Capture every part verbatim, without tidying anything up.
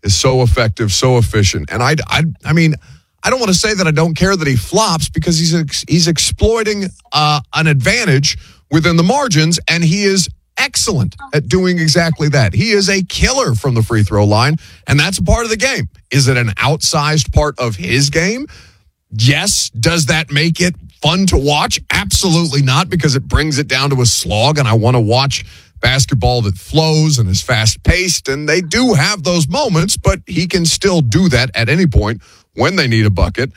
is so effective, so efficient. And I, I, I mean, I don't want to say that I don't care that he flops because he's ex- he's exploiting uh, an advantage within the margins, and he is excellent at doing exactly that. He is a killer from the free throw line, and that's a part of the game. Is it an outsized part of his game? Yes. Does that make it fun to watch? Absolutely not, because it brings it down to a slog, and I want to watch basketball that flows and is fast-paced, and they do have those moments, but he can still do that at any point when they need a bucket.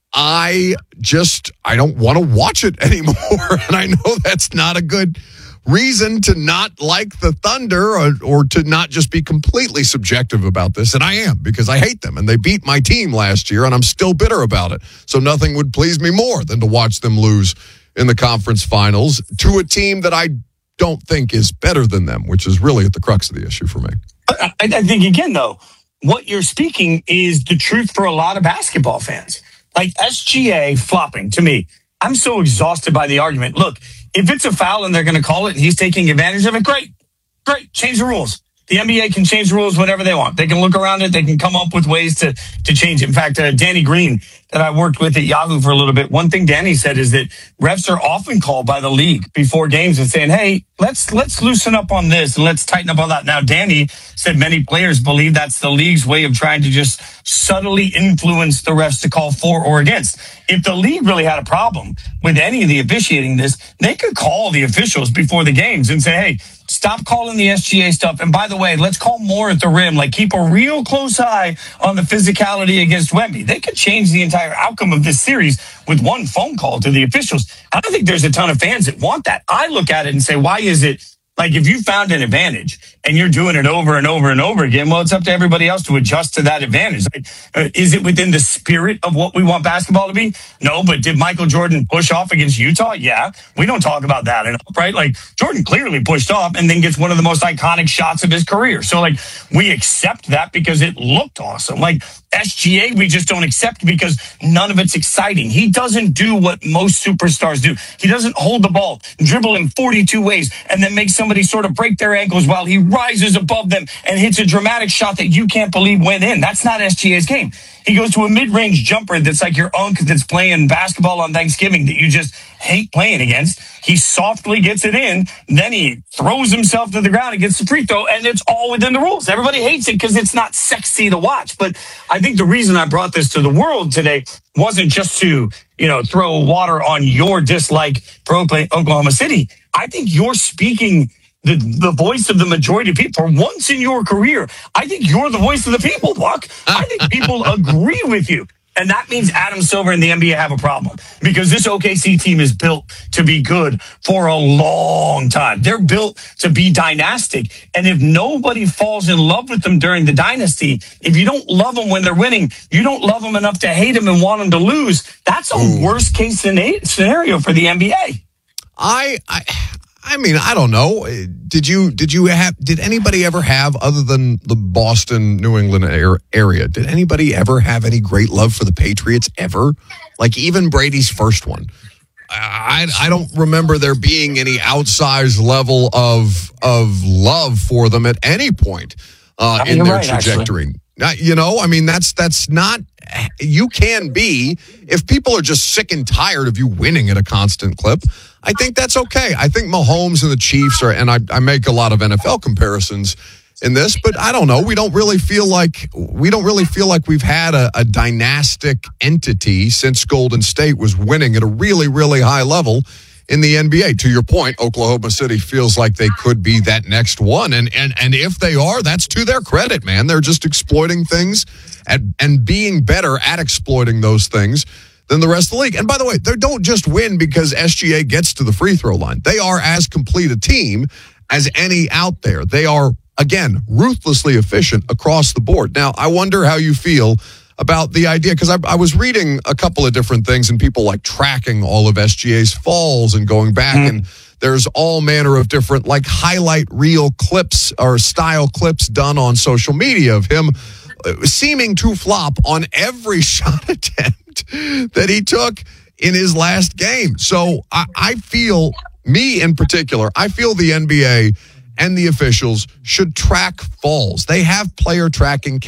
I just, I don't want to watch it anymore, and I know that's not a good reason to not like the Thunder or, or to not just be completely subjective about this, and I am, because I hate them, and they beat my team last year, and I'm still bitter about it, so nothing would please me more than to watch them lose in the conference finals to a team that I don't think is better than them, which is really at the crux of the issue for me. I, I think, again, though, what you're speaking is the truth for a lot of basketball fans. Like S G A flopping, to me, I'm so exhausted by the argument. Look, if it's a foul and they're going to call it and he's taking advantage of it, great. Great. Change the rules. The N B A can change the rules whenever they want. They can look around it. They can come up with ways to, to change it. In fact, uh, Danny Green, that I worked with at Yahoo for a little bit, one thing Danny said is that refs are often called by the league before games and saying, hey, let's let's loosen up on this and let's tighten up on that. Now, Danny said many players believe that's the league's way of trying to just subtly influence the refs to call for or against. If the league really had a problem with any of the officiating this, they could call the officials before the games and say, hey, stop calling the S G A stuff. And by the way, let's call more at the rim. Like, keep a real close eye on the physicality against Wemby. They could change the entire outcome of this series with one phone call to the officials. I don't think there's a ton of fans that want that. I look at it and say, why is it, like, if you found an advantage and you're doing it over and over and over again, well, it's up to everybody else to adjust to that advantage. Like, uh, is it within the spirit of what we want basketball to be? No, but did Michael Jordan push off against Utah? Yeah. We don't talk about that enough, right? Like, Jordan clearly pushed off and then gets one of the most iconic shots of his career. So, like, we accept that because it looked awesome. Like, S G A, we just don't accept because none of it's exciting. He doesn't do what most superstars do. He doesn't hold the ball, dribble in forty-two ways, and then make somebody sort of break their ankles while he rises above them and hits a dramatic shot that you can't believe went in. That's not S G A's game. He goes to a mid-range jumper that's like your uncle that's playing basketball on Thanksgiving that you just hate playing against. He softly gets it in, then he throws himself to the ground and gets the free throw, and it's all within the rules. Everybody hates it because it's not sexy to watch. But I think the reason I brought this to the world today wasn't just to, you know, throw water on your dislike for Oklahoma City. I think you're speaking the, the voice of the majority of people. For once in your career, I think you're the voice of the people, Buck. I think people agree with you. And that means Adam Silver and the N B A have a problem because this O K C team is built to be good for a long time. They're built to be dynastic. And if nobody falls in love with them during the dynasty, if you don't love them when they're winning, you don't love them enough to hate them and want them to lose. That's a Ooh. worst case scenario for the N B A. I, I, I mean, I don't know. Did you, did you have, did anybody ever have, other than the Boston, New England area, did anybody ever have any great love for the Patriots ever? Like even Brady's first one. I, I don't remember there being any outsized level of, of love for them at any point uh, in their right, trajectory. Now, you know, I mean, that's, that's not, you can be, if people are just sick and tired of you winning at a constant clip, I think that's okay. I think Mahomes and the Chiefs are, and I, I make a lot of N F L comparisons in this, but I don't know. We don't really feel like, we don't really feel like we've had a, a dynastic entity since Golden State was winning at a really, really high level in the N B A. To your point, Oklahoma City feels like they could be that next one. And and and if they are, that's to their credit, man. They're just exploiting things at, and being better at exploiting those things than the rest of the league. And by the way, they don't just win because S G A gets to the free throw line. They are as complete a team as any out there. They are, again, ruthlessly efficient across the board. Now, I wonder how you feel about the idea, because I, I was reading a couple of different things and people like tracking all of S G A's falls and going back mm. and there's all manner of different like highlight reel clips or style clips done on social media of him seeming to flop on every shot attempt that he took in his last game. So I, I feel, me in particular, I feel the N B A and the officials should track falls. They have player tracking